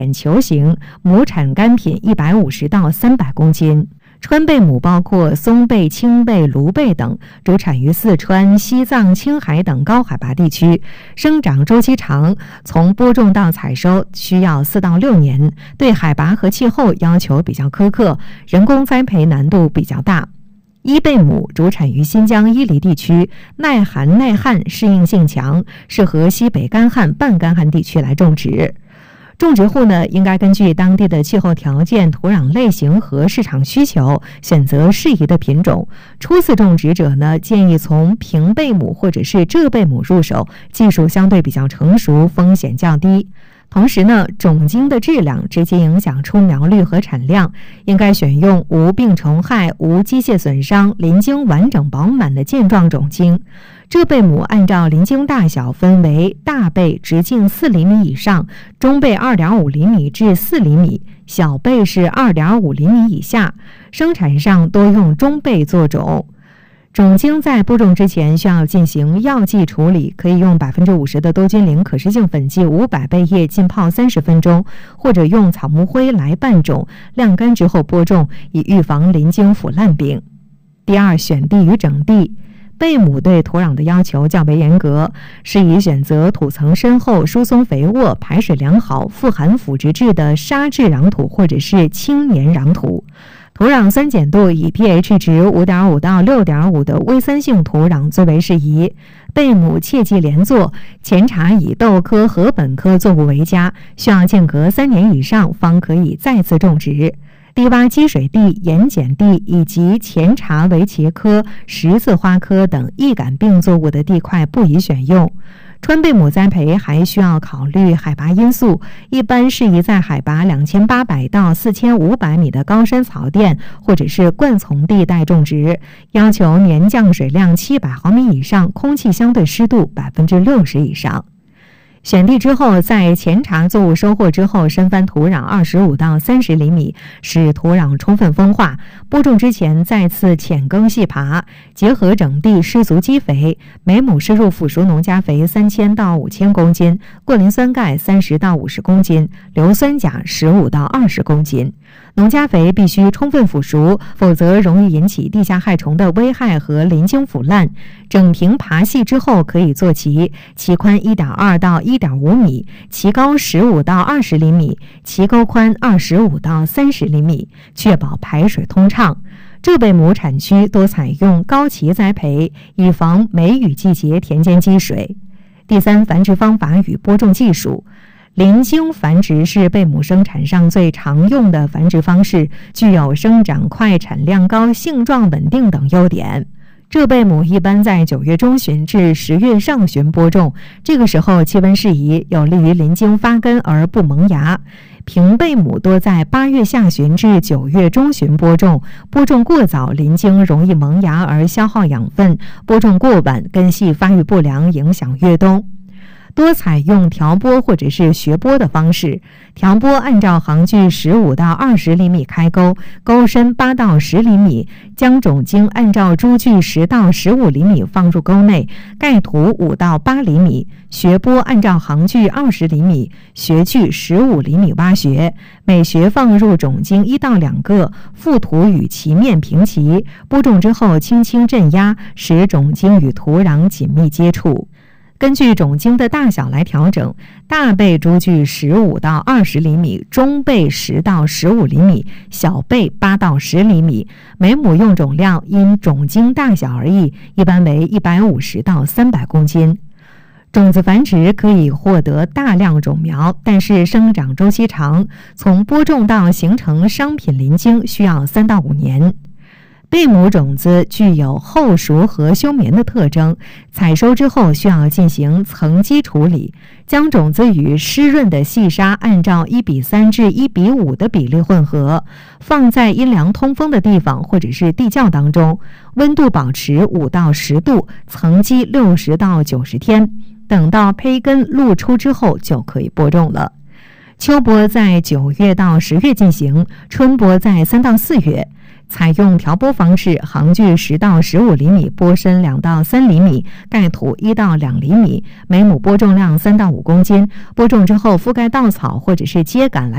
扁球形，亩产干品150到300公斤。川贝母包括松贝、青贝、芦贝等，主产于四川、西藏、青海等高海拔地区，生长周期长，从播种到采收需要4到6年，对海拔和气候要求比较苛刻，人工栽培难度比较大。伊贝母主产于新疆伊犁地区，耐寒耐旱，适应性强，适合西北干旱、半干旱地区来种植。种植户呢，应该根据当地的气候条件、土壤类型和市场需求，选择适宜的品种。初次种植者呢，建议从平贝母或者是浙贝母入手，技术相对比较成熟，风险较低。同时呢，种茎的质量直接影响出苗率和产量，应该选用无病虫害、无机械损伤、鳞茎完整饱满的健壮种茎。浙贝母按照鳞茎大小分为大贝直径4厘米以上，中贝2.5厘米至4厘米，小贝是2.5厘米以下。生产上多用中贝做种。种茎在播种之前需要进行药剂处理，可以用50%的多菌灵可食性粉剂500倍液浸泡30分钟，或者用草木灰来拌种，晾干之后播种，以预防鳞茎腐烂病。第二，选地与整地。贝母对土壤的要求较为严格，适宜选择土层深厚、疏松肥沃、排水良好、富含腐殖质的沙质壤土或者是青黏壤土。土壤酸碱度以 pH 值 5.5 到 6.5 的微酸性土壤最为适宜。贝母切忌连作，前茬以豆科和本科作物为佳，需要间隔3年以上方可以再次种植。低洼积水地、盐碱地以及前茬为茄科、十字花科等易感病作物的地块不宜选用。川贝母栽培还需要考虑海拔因素，一般适宜在海拔2800到4500米的高山草甸或者是灌丛地带种植，要求年降水量700毫米以上，空气相对湿度60%以上。选地之后，在前茬作物收获之后，深翻土壤25到30厘米，使土壤充分风化。播种之前再次浅耕细耙，结合整地施足基肥，每亩施入腐熟农家肥3000到5000公斤，过磷酸钙30到50公斤，硫酸钾15到20公斤。农家肥必须充分腐熟，否则容易引起地下害虫的危害和鳞茎腐烂。整平耙细之后可以做畦，畦宽1.2到1.5米，畦高15到20厘米，畦沟宽25到30厘米，确保排水通畅。浙贝母产区多采用高畦栽培，以防梅雨季节田间积水。第三，繁殖方法与播种技术。鳞茎繁殖是贝母生产上最常用的繁殖方式，具有生长快、产量高、性状稳定等优点。浙贝母一般在9月中旬至10月上旬播种，这个时候气温适宜，有利于鳞茎发根而不萌芽。平贝母多在8月下旬至9月中旬播种，播种过早，鳞茎容易萌芽而消耗养分；播种过晚，根系发育不良，影响越冬。多采用调播或者是学播的方式。调播按照行距15到20厘米开沟，沟深8到10厘米，将种茎按照株距10到15厘米放入沟内，盖土5到8厘米。学播按照行距20厘米，学距15厘米挖穴，每穴放入种茎1到2个，覆土与其面平齐。播种之后轻轻镇压，使种茎与土壤紧密接触。根据种茎的大小来调整，大贝株距15到20厘米，中贝10到15厘米，小贝8到10厘米。每亩用种量因种茎大小而异，一般为150到300公斤。种子繁殖可以获得大量种苗，但是生长周期长，从播种到形成商品鳞茎需要3到5年。贝母种子具有厚熟和休眠的特征，采收之后需要进行层基处理，将种子与湿润的细沙按照1:3至1:5的比例混合，放在阴凉通风的地方或者是地窖当中，温度保持5到10度，层基60到90天，等到胚根露出之后就可以播种了。秋播在9月到10月进行，春播在3到4月。采用调播方式，行距10到15厘米，播深2到3厘米，盖土1到2厘米，每亩播种量3到5公斤。播种之后覆盖稻草或者是秸秆来